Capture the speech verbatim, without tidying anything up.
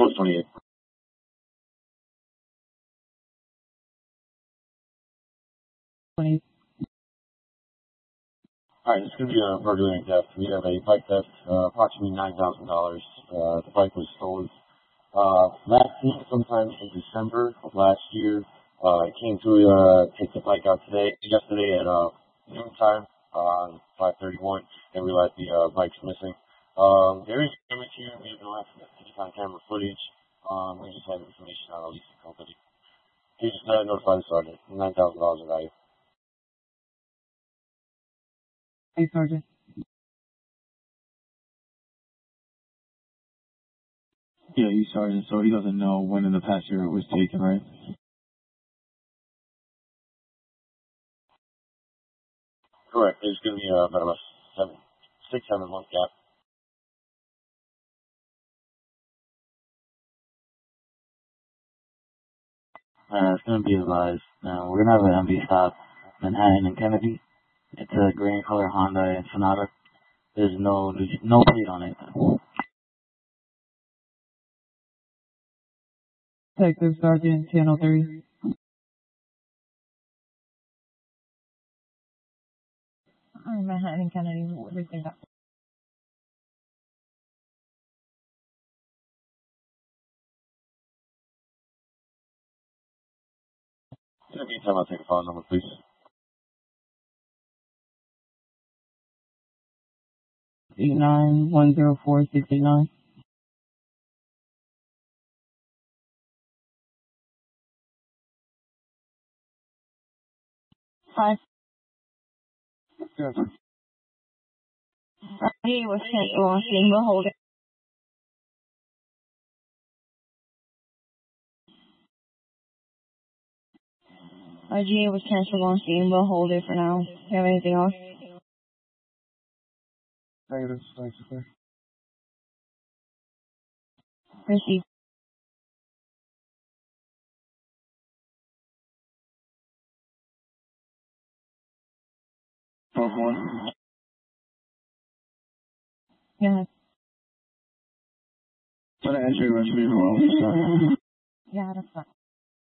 twenty-eight. twenty. All right, it's going to be a burglary and theft. We have a bike theft, uh, approximately nine thousand dollars. Uh, the bike was stolen uh, last week, sometime in December of last year. Uh, I came to uh, take the bike out today, yesterday at uh, noontime on five thirty-one, and realized the uh, bike's missing. Um, there is damage here. We have no accident on camera footage. Um, we just have information on our leasing company. Please uh, notify the sergeant. nine thousand dollars in value. Hey, Sergeant. Yeah, you sergeant, so he doesn't know when in the past year it was taken, right? Correct. There's going to be uh, about a seven, six, seven month gap. Uh, it's gonna be advised. Now we're gonna have an M V stop, Manhattan and Kennedy. It's a green color Honda Sonata. There's no no plate on it. Detective Sergeant, Channel three. Oh, Manhattan and Kennedy, what do you think? In the meantime, I'll take a phone number, please. Eight nine one zero four six eight nine. Five. Yes. He was sent on scene, we'll hold it. R G A was transferred on scene, we'll hold it for now. Do you have anything else? Negative. Thanks, sir. Receive. Four one. Yeah. But I answer your recipe for well, Yeah, that's fine.